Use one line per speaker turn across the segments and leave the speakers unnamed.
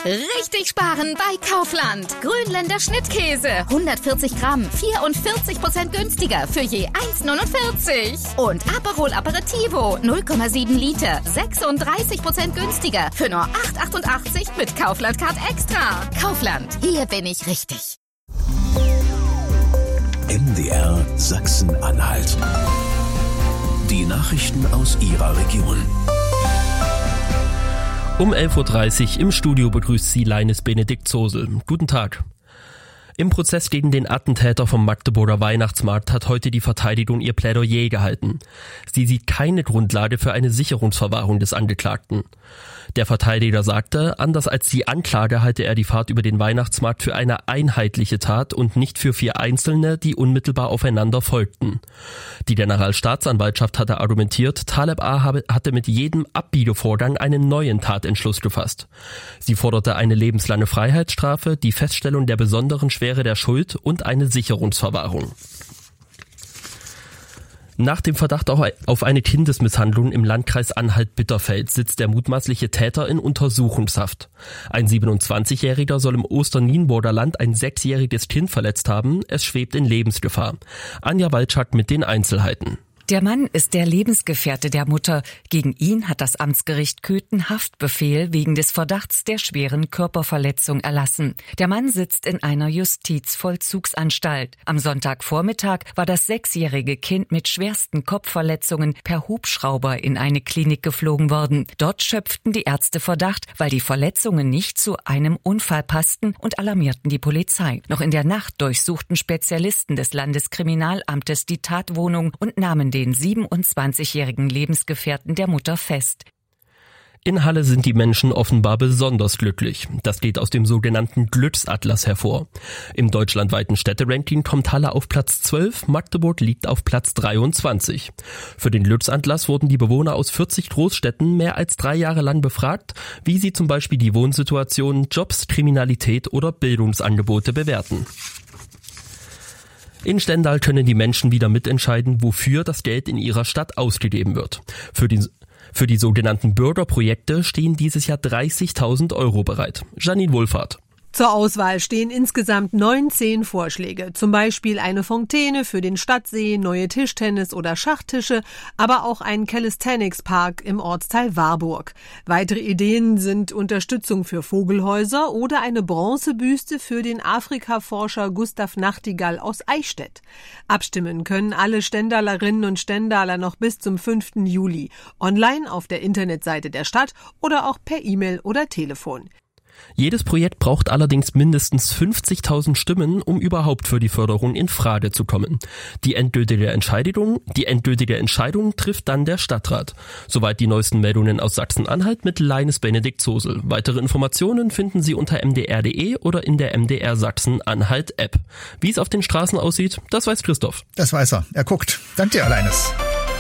Richtig sparen bei Kaufland. Grünländer Schnittkäse. 140 Gramm, 44% günstiger für je 1,49. Und Aperol Aperitivo, 0,7 Liter, 36% günstiger für nur 8,88 mit Kaufland Card Extra. Kaufland, hier bin ich richtig.
MDR Sachsen-Anhalt. Die Nachrichten aus Ihrer Region.
Um 11.30 Uhr im Studio begrüßt Sie Leines Benedikt Zosel. Guten Tag. Im Prozess gegen den Attentäter vom Magdeburger Weihnachtsmarkt hat heute die Verteidigung ihr Plädoyer gehalten. Sie sieht keine Grundlage für eine Sicherungsverwahrung des Angeklagten. Der Verteidiger sagte, anders als die Anklage halte er die Fahrt über den Weihnachtsmarkt für eine einheitliche Tat und nicht für 4 einzelne, die unmittelbar aufeinander folgten. Die Generalstaatsanwaltschaft hatte argumentiert, Taleb A. hatte mit jedem Abbiegevorgang einen neuen Tatentschluss gefasst. Sie forderte eine lebenslange Freiheitsstrafe, die Feststellung der besonderen Schwere der Schuld und eine Sicherungsverwahrung. Nach dem Verdacht auf eine Kindesmisshandlung im Landkreis Anhalt-Bitterfeld sitzt der mutmaßliche Täter in Untersuchungshaft. Ein 27-Jähriger soll im Osternienburger Land ein 6-jähriges Kind verletzt haben. Es schwebt in Lebensgefahr. Anja Walczak mit den Einzelheiten.
Der Mann ist der Lebensgefährte der Mutter. Gegen ihn hat das Amtsgericht Köthen Haftbefehl wegen des Verdachts der schweren Körperverletzung erlassen. Der Mann sitzt in einer Justizvollzugsanstalt. Am Sonntagvormittag war das 6-jährige Kind mit schwersten Kopfverletzungen per Hubschrauber in eine Klinik geflogen worden. Dort schöpften die Ärzte Verdacht, weil die Verletzungen nicht zu einem Unfall passten und alarmierten die Polizei. Noch in der Nacht durchsuchten Spezialisten des Landeskriminalamtes die Tatwohnung und nahmen den 27-jährigen Lebensgefährten der Mutter fest.
In Halle sind die Menschen offenbar besonders glücklich. Das geht aus dem sogenannten Glücksatlas hervor. Im deutschlandweiten Städteranking kommt Halle auf Platz 12, Magdeburg liegt auf Platz 23. Für den Glücksatlas wurden die Bewohner aus 40 Großstädten mehr als 3 Jahre lang befragt, wie sie zum Beispiel die Wohnsituation, Jobs, Kriminalität oder Bildungsangebote bewerten. In Stendal können die Menschen wieder mitentscheiden, wofür das Geld in ihrer Stadt ausgegeben wird. Für die sogenannten Bürgerprojekte stehen dieses Jahr 30.000 € bereit. Janine Wohlfahrt.
Zur Auswahl stehen insgesamt 19 Vorschläge, zum Beispiel eine Fontäne für den Stadtsee, neue Tischtennis- oder Schachtische, aber auch ein Calisthenics-Park im Ortsteil Warburg. Weitere Ideen sind Unterstützung für Vogelhäuser oder eine Bronzebüste für den Afrikaforscher Gustav Nachtigall aus Eichstätt. Abstimmen können alle Stendalerinnen und Stendaler noch bis zum 5. Juli, online auf der Internetseite der Stadt oder auch per E-Mail oder Telefon.
Jedes Projekt braucht allerdings mindestens 50.000 Stimmen, um überhaupt für die Förderung in Frage zu kommen. Die endgültige Entscheidung trifft dann der Stadtrat. Soweit die neuesten Meldungen aus Sachsen-Anhalt mit Leines Benedikt Zosel. Weitere Informationen finden Sie unter mdr.de oder in der MDR Sachsen-Anhalt-App. Wie es auf den Straßen aussieht, das weiß Christoph.
Das weiß er. Er guckt. Dank dir, Leines.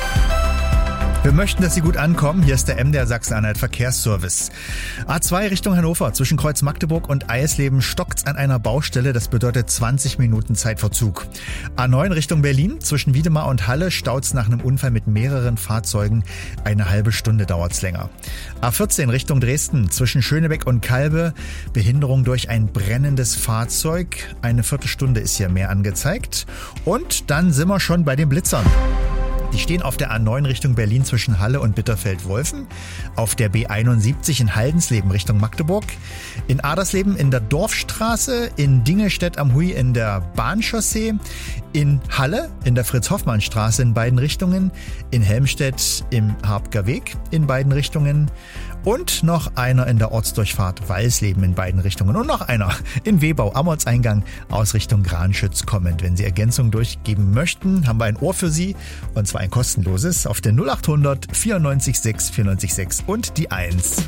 Wir möchten, dass Sie gut ankommen. Hier ist der MDR Sachsen-Anhalt Verkehrsservice. A2 Richtung Hannover. Zwischen Kreuz Magdeburg und Eisleben stockt's an einer Baustelle. Das bedeutet 20 Minuten Zeitverzug. A9 Richtung Berlin. Zwischen Wiedemar und Halle staut's nach einem Unfall mit mehreren Fahrzeugen. Eine halbe Stunde dauert's länger. A14 Richtung Dresden. Zwischen Schönebeck und Kalbe. Behinderung durch ein brennendes Fahrzeug. Eine Viertelstunde ist hier mehr angezeigt. Und dann sind wir schon bei den Blitzern. Die stehen auf der A9 Richtung Berlin zwischen Halle und Bitterfeld-Wolfen, auf der B71 in Haldensleben Richtung Magdeburg, in Adersleben in der Dorfstraße, in Dingelstedt am Huy in der Bahnchaussee, in Halle in der Fritz-Hoffmann-Straße in beiden Richtungen, in Helmstedt im Habger Weg in beiden Richtungen und noch einer in der Ortsdurchfahrt Walsleben in beiden Richtungen und noch einer in Webau am Ortseingang aus Richtung Granschütz kommend. Wenn Sie Ergänzungen durchgeben möchten, haben wir ein Ohr für Sie und zwar ein kostenloses auf der 0800 94 6 94 6 und die 1.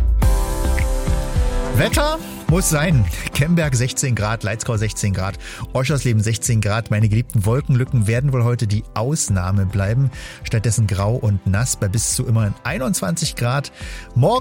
Wetter muss sein. Kemberg 16 Grad, Leitzkau 16 Grad, Oschersleben 16 Grad. Meine geliebten Wolkenlücken werden wohl heute die Ausnahme bleiben. Stattdessen grau und nass bei bis zu immerhin 21 Grad. Morgen